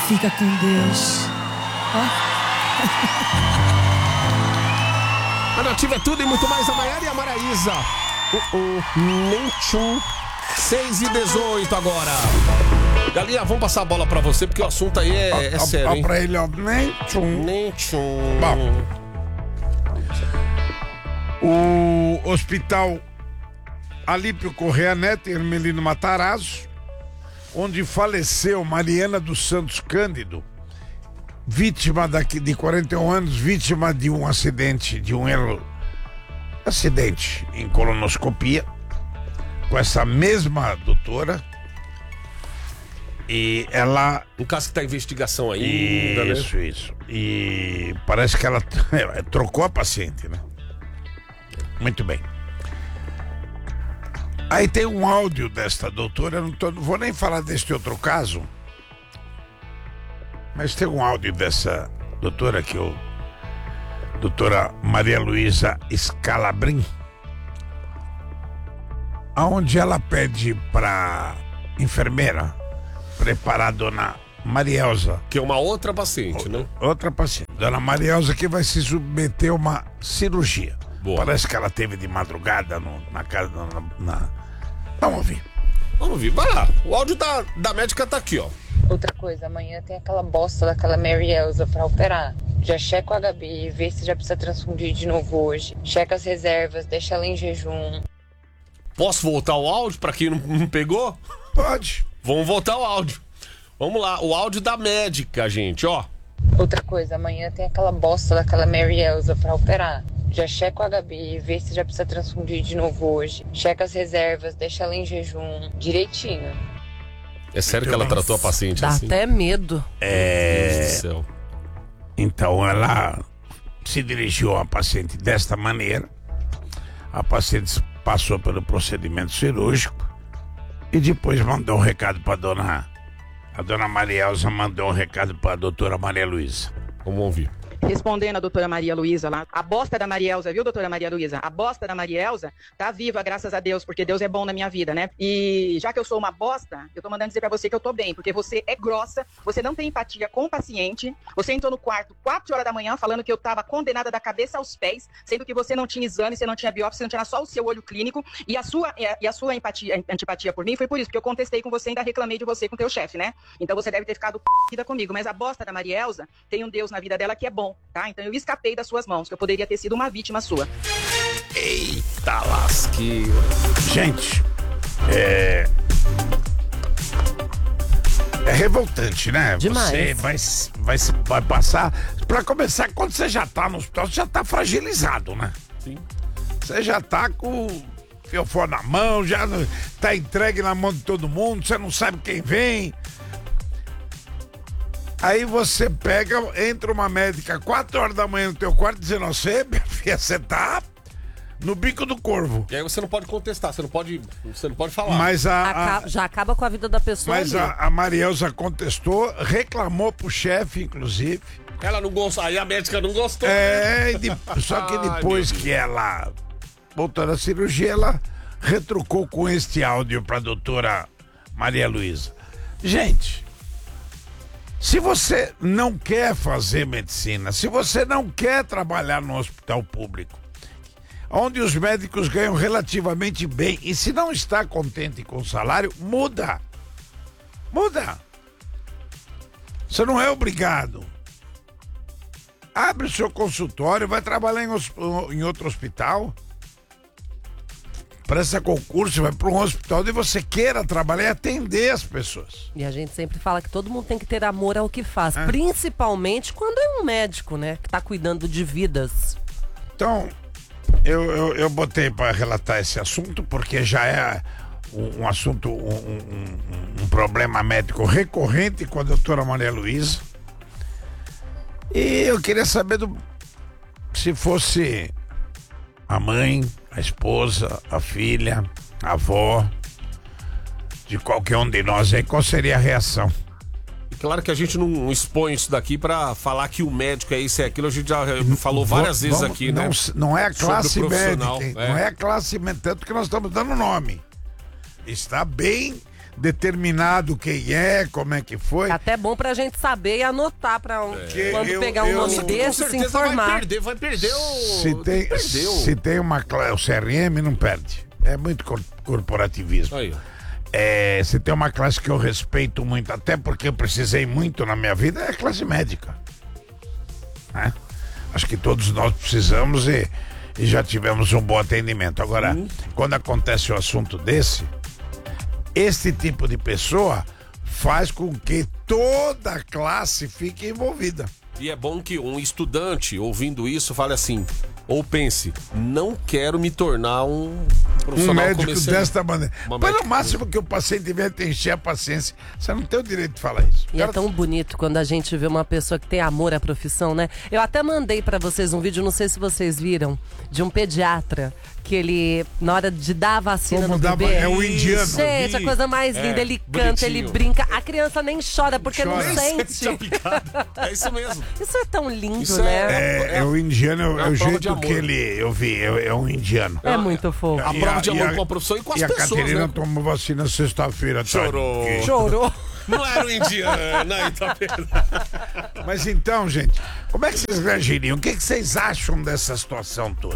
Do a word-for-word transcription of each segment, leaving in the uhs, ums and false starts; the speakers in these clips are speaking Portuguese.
Fica com Deus. Ó. A Nativa é tudo e muito mais. A Maiara e a Maraísa. Uh, uh, nem tchum. seis e dezoito agora. Galinha, vamos passar a bola pra você, porque o assunto aí é, é ó, sério, ó, hein? pra ele, ó, nem tchum. Nem tchum. Bom, o hospital Alípio Correia Neto, em Hermelino Matarazzo, onde faleceu Mariana dos Santos Cândido, vítima daqui de quarenta e um anos, vítima de um acidente, de um erro, acidente em colonoscopia, com essa mesma doutora. E ela... Um caso que tá em investigação ainda, né? Isso, isso. E parece que ela trocou a paciente, né? Muito bem. Aí tem um áudio desta doutora, eu não, tô, não vou nem falar deste outro caso, mas tem um áudio dessa doutora que eu... doutora Maria Luísa Scalabrin, aonde ela pede pra enfermeira preparar a dona Marielza. Que é uma outra paciente, outra, né? Outra paciente. Dona Marielza que vai se submeter a uma cirurgia. Boa. Parece que ela teve de madrugada no, na casa... Na, na... Vamos ouvir. Vamos ouvir. Vai lá. O áudio da, da médica tá aqui, ó. Outra coisa, amanhã tem aquela bosta daquela Marielza pra operar. Já checa o H B, vê se já precisa transfundir de novo hoje. Checa as reservas, deixa ela em jejum. Posso voltar o áudio pra quem não, não pegou? Pode. Vamos voltar o áudio. Vamos lá, o áudio da médica, gente, ó. Outra coisa, amanhã tem aquela bosta daquela Marielza pra operar. Já checa o H B, vê se já precisa transfundir de novo hoje. Checa as reservas, deixa ela em jejum direitinho. É sério que ela tratou a paciente Dá assim? até medo. É... Meu Deus do céu. Então ela se dirigiu à paciente desta maneira. A paciente passou pelo procedimento cirúrgico e depois mandou um recado para dona a dona Marielza mandou um recado para a doutora Maria Luísa. Vamos ouvir. Respondendo a doutora Maria Luísa lá, a bosta da Marielza, viu, doutora Maria Luísa? A bosta da Marielza tá viva, graças a Deus, porque Deus é bom na minha vida, né? E já que eu sou uma bosta, eu tô mandando dizer pra você que eu tô bem, porque você é grossa, você não tem empatia com o paciente, você entrou no quarto quatro horas da manhã falando que eu tava condenada da cabeça aos pés, sendo que você não tinha exame, você não tinha biópsia, você não tinha só o seu olho clínico, e a sua, e a sua empatia, antipatia por mim foi por isso, porque eu contestei com você e ainda reclamei de você com o teu chefe, né? Então você deve ter ficado p*** comigo, mas a bosta da Marielza tem um Deus na vida dela que é bom, tá? Então eu escapei das suas mãos, que eu poderia ter sido uma vítima sua. Eita lasqueira. Gente, é... é revoltante, né? Demais. Você vai, vai, vai passar... Pra começar, quando você já tá no hospital, você já tá fragilizado, né? Sim. Você já tá com o fiofó na mão, já tá entregue na mão de todo mundo, você não sabe quem vem. Aí você pega, entra uma médica quatro horas da manhã no teu quarto dizendo, você, minha filha, você tá no bico do corvo. E aí você não pode contestar, você não pode, você não pode falar. Mas a, Aca- a, já acaba com a vida da pessoa. mas ali. a, a Marielza contestou, reclamou pro chefe, inclusive. Ela não gostou, aí a médica não gostou. É, e de- só que Ai, depois meu que ela voltou da cirurgia, ela retrucou com este áudio pra doutora Maria Luísa. Gente, se você não quer fazer medicina, se você não quer trabalhar no hospital público, onde os médicos ganham relativamente bem, e se não está contente com o salário, muda. Muda. Você não é obrigado. Abre o seu consultório, vai trabalhar em, hos- em outro hospital. Presta concurso, vai para um hospital onde você queira trabalhar e atender as pessoas. E a gente sempre fala que todo mundo tem que ter amor ao que faz. É. Principalmente quando é um médico, né? Que tá cuidando de vidas. Então, eu, eu, eu botei para relatar esse assunto porque já é um, um assunto, um, um, um problema médico recorrente com a doutora Maria Luísa. E eu queria saber do, se fosse a mãe, a esposa, a filha, a avó de qualquer um de nós aí, qual seria a reação? E claro que a gente não expõe isso daqui pra falar que o médico é isso e aquilo, a gente já falou várias vezes Vamos- aqui, não, né? Não é a Sobre o classe médica, profissional, hein? é. Não é a classe médica, tanto que nós estamos dando nome. Está bem determinado quem é, como é que foi. É até bom pra gente saber e anotar pra um, É. quando Eu- pegar um eu- nome Com desse, se certeza vai informar. perder, vai perder o... Se tem, Perdeu. se tem uma classe, o C R M não perde. É muito cor- corporativismo. Aí, ó. É, se tem uma classe que eu respeito muito, até porque eu precisei muito na minha vida, é a classe médica. Né? Acho que todos nós precisamos e, e já tivemos um bom atendimento. Agora, quando acontece um assunto desse, este tipo de pessoa faz com que toda a classe fique envolvida. E é bom que um estudante, ouvindo isso, fale assim, ou pense, não quero me tornar um Um profissional médico comerciante. desta maneira. Uma Pelo médica- máximo que o paciente vier te encher a paciência, você não tem o direito de falar isso. E Cara, é tão bonito quando a gente vê uma pessoa que tem amor à profissão, né? Eu até mandei pra vocês um vídeo, não sei se vocês viram, de um pediatra que ele, na hora de dar a vacina Como no dava- bebê... é o indiano. Gente, a coisa mais É, linda, ele canta, bonitinho. ele brinca, a criança nem chora porque Chora. não Nem sente. sente a picada. É isso mesmo. Isso é tão lindo, Isso né? É, é o indiano, é, o- é é uma o prova de jeito amor. que ele. Eu vi, é, é um indiano. É, muito fofo. A E prova de e amor com a profissão e com as e a pessoas, Caterina né? tomou vacina sexta-feira. Chorou. tadinha. Chorou. Não era o indiano, aí tá vendo? Mas então, gente, como é que vocês reagiriam? O que, que vocês acham dessa situação toda?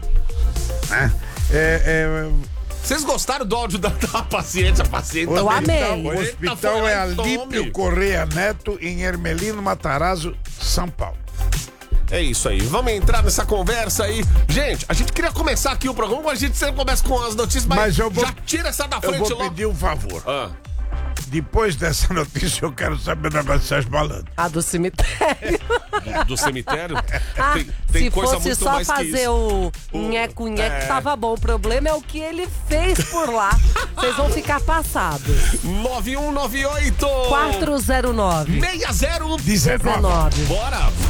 Né? É, é, Vocês gostaram do áudio da, da paciente? A paciente o Eu também. amei. O Eita, hospital foi lá é e tome. Alípio Correia Neto, em Hermelino Matarazzo, São Paulo. É isso aí, vamos entrar nessa conversa aí. Gente, a gente queria começar aqui o programa, a gente sempre começa com as notícias, mas, Mas eu vou- já tira essa da Eu frente vou logo. pedir um favor. Ah, Depois dessa notícia, eu quero saber o negócio de Sérgio Malandro. A do cemitério. do, do cemitério? Ah, tem tem se coisa fosse muito só mais que fazer isso. o O- nheco-nheco, é. tava bom. O problema é o que ele fez por lá. Vocês vão ficar passados. nove um nove oito quatro zero nove seis zero dezenove. dezenove. Bora!